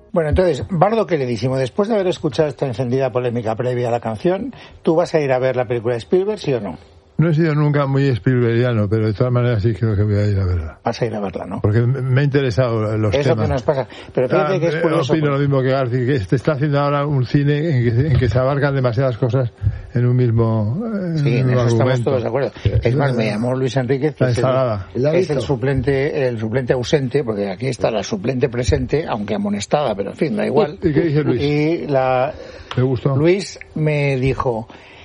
Bueno, entonces, Bardo queridísimo, después de haber escuchado esta encendida polémica previa a la canción, ¿tú vas a ir a ver la película de Spielberg, sí o no? No he sido nunca muy Spielbergiano, pero de todas maneras sí creo que voy a ir a verla. Vas a ir a verla, ¿no? Porque me ha interesado los temas. Eso que nos pasa. Pero fíjate que es curioso. Opino lo mismo que García, que se está haciendo ahora un cine en que se abarcan demasiadas cosas en un mismo sí, en eso argumento. Estamos todos de acuerdo. Es más, me llamó Luis Enríquez, que es el suplente ausente, porque aquí está la suplente presente, aunque amonestada, pero en fin, da igual. ¿Y qué dice Luis? ¿Me gustó? Luis me dijo...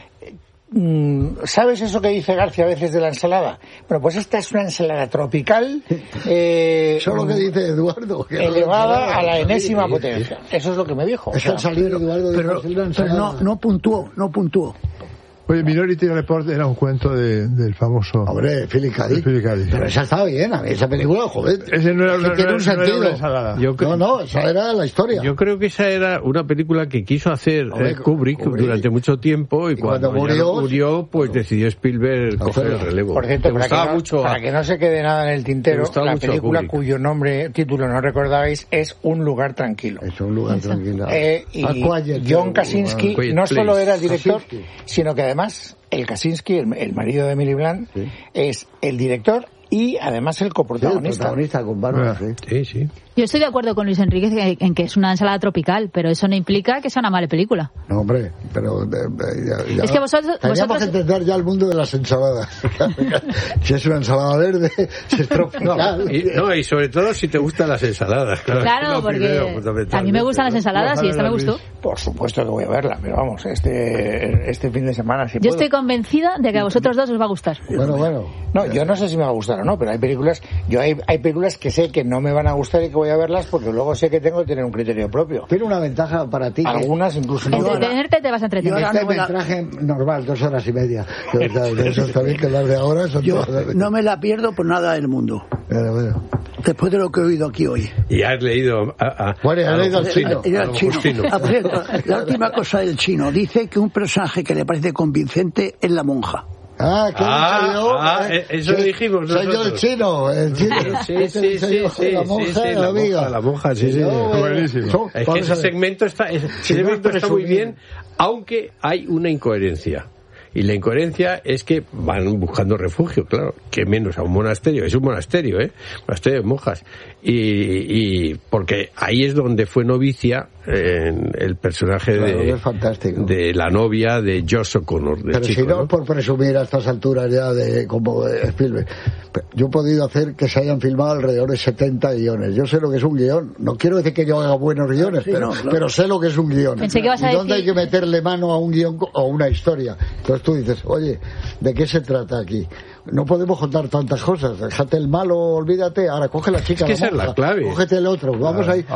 ¿Sabes eso que dice García a veces de la ensalada? Bueno, pues esta es una ensalada tropical solo que dice Eduardo elevada a la enésima potencia. Eso es lo que me dijo. Pero no puntuó. Oye, Minority Report era un cuento del famoso... Hombre, Philip K. Dick. Pero esa estaba bien, a mí esa película, joder. Ese no era tiene un sentido. No, esa era la historia. Yo creo que esa era una película que quiso hacer Kubrick durante mucho tiempo y cuando murió, pues decidió Spielberg coger el relevo. Por cierto, para que no se quede nada en el tintero, la película cuyo título no recordabais es Un lugar tranquilo. Es Un lugar tranquilo. Y John Krasinski no solo era el director, sino que además el Krasinski, el marido de Emily Blunt, es el director y además el coprotagonista. El protagonista con Bárbara, sí. Yo estoy de acuerdo con Luis Enríquez en que es una ensalada tropical, pero eso no implica que sea una mala película. No, hombre, pero... es que vosotros... Teníamos que entender ya el mundo de las ensaladas. Si es una ensalada verde, si es tropical... Y sobre todo si te gustan las ensaladas. Claro, porque a mí me gustan las ensaladas y esta me gustó. Por supuesto que voy a verla, pero vamos, este fin de semana si Yo estoy convencida de que a vosotros dos os va a gustar. Bueno. No, yo no sé si me va a gustar o no, pero hay películas que sé que no me van a gustar y que voy a verlas porque luego sé que tengo que tener un criterio propio. Tiene una ventaja para ti. Algunas incluso no. Entretenerte te vas a entretener. Yo me traje normal, 2 horas y media. Eso está bien, que las de ahora son todas... No me la pierdo por nada del mundo. Bueno. Después de lo que he oído aquí hoy. Y has leído has leído al chino. La última cosa del chino. Dice que un personaje que le parece convincente es la monja. Eso lo dijimos nosotros. Soy yo el chino. Sí, la monja, la monja, sí. Buenísimo. Es que ese segmento está muy bien, aunque hay una incoherencia. Y la incoherencia es que van buscando refugio, claro, que menos a un monasterio. Es un monasterio, monasterio de monjas. Y porque ahí es donde fue novicia el personaje de la novia de Josh O'Connor. Pero chico, si no, por presumir a estas alturas ya como Spielberg, yo he podido hacer que se hayan filmado alrededor de 70 guiones. Yo sé lo que es un guión. No quiero decir que yo haga buenos guiones, pero sé lo que es un guión. Pensé que ibas a decir... ¿Dónde hay que meterle mano a un guión o a una historia? Entonces tú dices, oye, ¿de qué se trata aquí? No podemos contar tantas cosas. Déjate el malo, olvídate. Ahora coge la chica. Es que esa es la clave. Cógete el otro. Vamos ahí.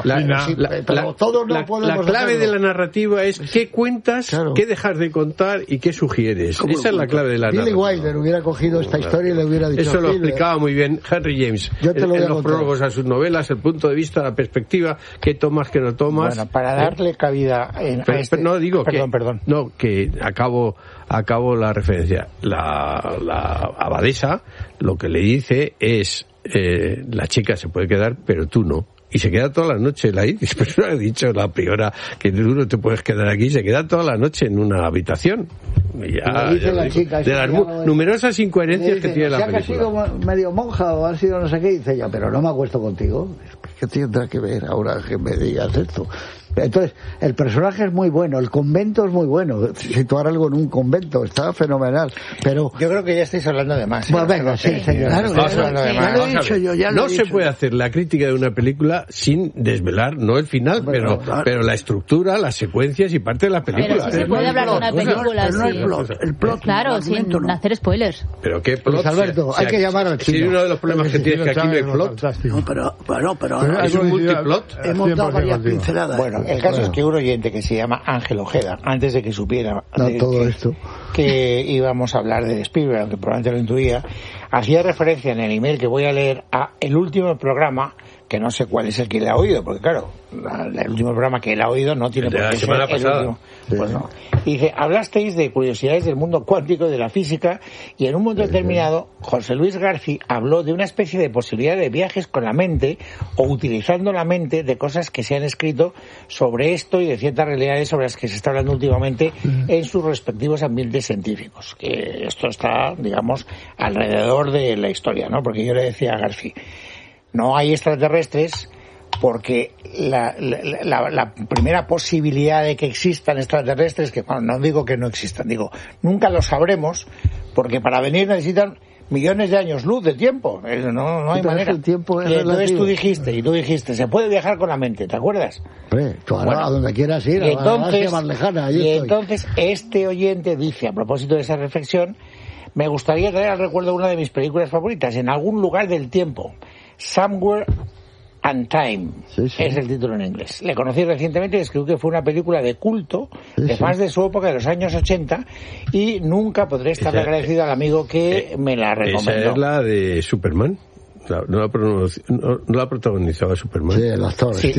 La clave de la narrativa es qué cuentas, qué dejas de contar y qué sugieres. Esa es la clave de la narrativa. Billy Wilder hubiera cogido esta historia y le hubiera dicho. Eso lo explicaba muy bien Henry James. En los prólogos a sus novelas, el punto de vista, la perspectiva, qué tomas, qué no tomas. Bueno, para darle cabida perdón. No, que acabo la referencia. La abadesa lo que le dice es la chica se puede quedar pero tú no, y se queda toda la noche después lo ha dicho la priora que tú no te puedes quedar aquí, se queda toda la noche en una habitación. De las numerosas incoherencias que tiene la película. ¿Ha sido medio monja o ha sido no sé qué? Dice ella, pero no me acuesto contigo. ¿Qué tendrá que ver ahora que me digas esto? Entonces, el personaje es muy bueno, el convento es muy bueno. Situar algo en un convento está fenomenal. Pero yo creo que ya estáis hablando de más. Bueno, venga, sí, señor. No se puede hacer la crítica de una película sin desvelar, no el final, pero la estructura, las secuencias y parte de la película. Pero sí se puede hablar de una película el plot, claro, sin hacer spoilers. Pero qué plot. Pues Alberto, hay que llamar al chino. Si uno de los problemas que tienes que aquí no hay plot. No, pero es un multiplot. Hemos dado varias pinceladas. Bueno, el caso es que un oyente que se llama Ángel Ojeda, antes de que supiera esto que íbamos a hablar de Spielberg, aunque probablemente lo intuía, hacía referencia en el email que voy a leer a el último programa que no sé cuál es el que le ha oído, porque claro, el último programa que él ha oído no tiene por qué ser el último. Pues no. Y dice, hablasteis de curiosidades del mundo cuántico, de la física, y en un momento determinado, José Luis García habló de una especie de posibilidad de viajes con la mente, o utilizando la mente, de cosas que se han escrito sobre esto y de ciertas realidades sobre las que se está hablando últimamente en sus respectivos ambientes científicos. Que esto está, digamos, alrededor de la historia, ¿no? Porque yo le decía a García, no hay extraterrestres porque la primera posibilidad de que existan extraterrestres, que no digo que no existan, digo, nunca lo sabremos, porque para venir necesitan millones de años luz de tiempo, no hay manera. El tiempo es y entonces tú dijiste, se puede viajar con la mente, ¿te acuerdas? Tú ahora, a donde quieras ir, y entonces, más lejana, entonces este oyente dice, a propósito de esa reflexión, me gustaría traer al recuerdo una de mis películas favoritas, En algún lugar del tiempo, Somewhere and Time, es el título en inglés. Le conocí recientemente y escribió que fue una película de culto, de fans de su época, de los años 80, y nunca podré estar agradecido al amigo que me la recomendó. Esa es la de Superman. No la protagonizaba Superman. Sí, el actor. Sí,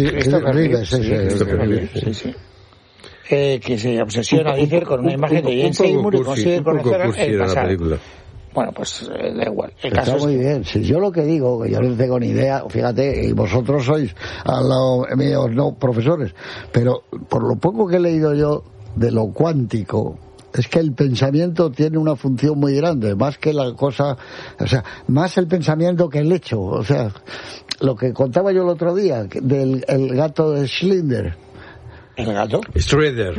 que se obsesiona, dice, con una imagen de Jane Seymour y consigue conocer el pasado. Bueno, pues da igual. El caso está muy bien. Si yo lo que digo, que yo no tengo ni idea, fíjate, y vosotros sois al lado mío no profesores, pero por lo poco que he leído yo de lo cuántico, es que el pensamiento tiene una función muy grande, más que la cosa, o sea, más el pensamiento que el hecho. O sea, lo que contaba yo el otro día del el gato de Schindler. ¿El gato? Schroeder.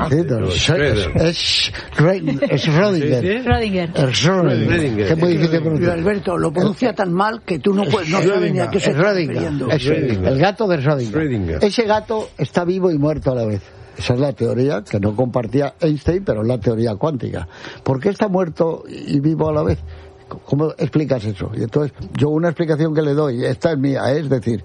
Es Schrödinger. Es muy difícil pronunciar. Alberto, lo pronuncia tan mal que tú no sabes ni a qué se está refiriendo. El gato de Schrödinger. Ese gato está vivo y muerto a la vez. Esa es la teoría que no compartía Einstein, pero es la teoría cuántica. ¿Por qué está muerto y vivo a la vez? ¿Cómo explicas eso? Y entonces, yo una explicación que le doy, esta es mía, es decir,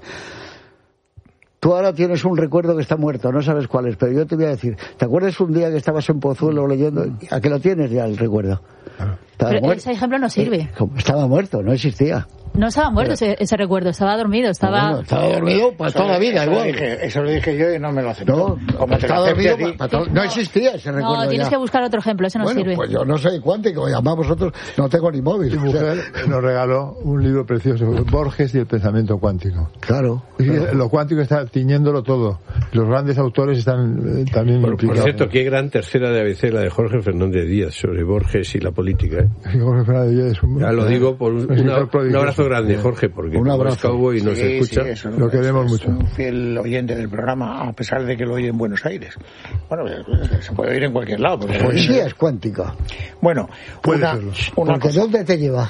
tú ahora tienes un recuerdo que está muerto, no sabes cuál es, pero yo te voy a decir, ¿te acuerdas un día que estabas en Pozuelo leyendo? ¿A qué lo tienes ya el recuerdo? Pero ese ejemplo no sirve. Estaba muerto, no existía. No estaba muerto ese recuerdo, estaba dormido, estaba dormido para toda la vida, igual. Eso lo dije yo y no me lo aceptó. No, estaba dormido no existía ese recuerdo. No, tienes que buscar otro ejemplo, ese no sirve. Pues yo no soy cuántico, y además vosotros no tengo ni móvil. Mi mujer nos regaló un libro precioso, Borges y el pensamiento cuántico. Claro. Lo cuántico está tiñéndolo todo. Los grandes autores están también implicados. Por cierto, qué gran tercera de ABC la de Jorge Fernández Díaz sobre Borges y la política. Jorge Fernández Díaz es un... Ya lo digo por un abrazo grande, Jorge, porque un abrazo y nos escucha. Eso, lo queremos mucho. Es un fiel oyente del programa, a pesar de que lo oye en Buenos Aires. Bueno, se puede oír en cualquier lado. Poesía es cuántica. Bueno, porque ¿dónde te lleva?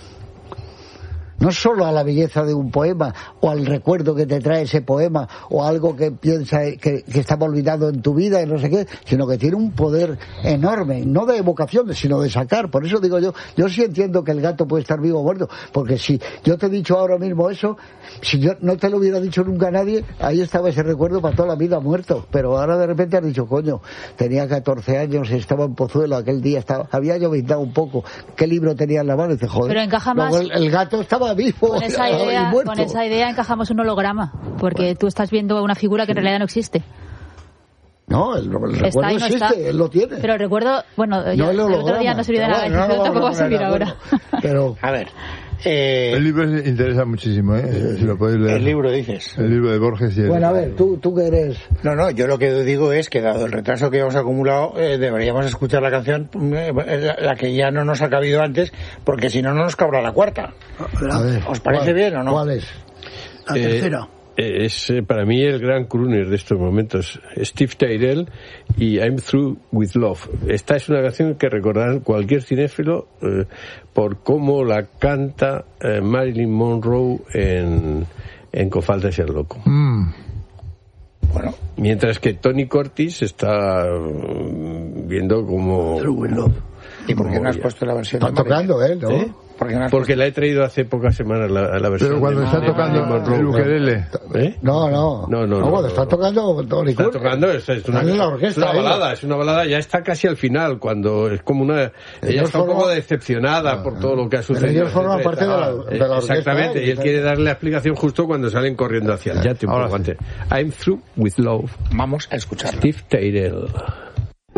No solo a la belleza de un poema o al recuerdo que te trae ese poema o algo que piensa que estaba olvidado en tu vida y no sé qué, sino que tiene un poder enorme, no de evocación, sino de sacar. Por eso digo yo sí entiendo que el gato puede estar vivo o muerto, porque si yo te he dicho ahora mismo eso, si yo no te lo hubiera dicho nunca a nadie, ahí estaba ese recuerdo para toda la vida muerto. Pero ahora de repente has dicho, coño, tenía 14 años, estaba en Pozuelo, aquel día había lloviznado un poco, ¿qué libro tenía en la mano? Y dice, joder, pero encaja más. El gato estaba vivo. Con esa idea encajamos un holograma, porque tú estás viendo una figura que en realidad no existe. No, el recuerdo existe, él lo tiene. Pero el recuerdo, bueno, el otro día no sirvió de nada, tampoco va a servir ahora. Pero, a ver, el libro interesa muchísimo, si lo podéis leer. El libro, dices. El libro de Borges. Bueno, a ver, ¿tú qué eres? No, yo lo que digo es que dado el retraso que hemos acumulado, deberíamos escuchar la canción, la que ya no nos ha cabido antes, porque si no nos cabrá la cuarta. A ver, ¿os parece bien o no? ¿Cuál es? La tercera. Es para mí el gran crooner de estos momentos, Steve Tyrell y I'm Through With Love. Esta es una canción que recordará cualquier cinéfilo por cómo la canta Marilyn Monroe en Con falta de ser loco. Bueno, mientras que Tony Curtis está viendo como... ¿Y por qué no has puesto la versión? Está tocando él, ¿no? Porque la he traído hace pocas semanas la versión. Pero cuando está tocando el ukelele. No, cuando está tocando Tony Está tocando, es una balada, ya está casi al final, cuando es como ella está un poco decepcionada por todo lo que ha sucedido. Ellos forman parte de la orquesta. Exactamente, y él quiere darle la explicación justo cuando salen corriendo hacia el yate. I'm through with love. Vamos a escucharlo. Steve Tyrell.